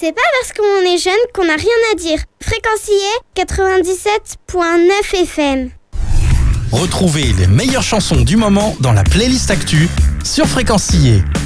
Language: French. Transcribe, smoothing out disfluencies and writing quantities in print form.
C'est pas parce qu'on est jeune qu'on n'a rien à dire. Fréquencier 97.9 FM. Retrouvez les meilleures chansons du moment dans la playlist Actu sur Fréquencier.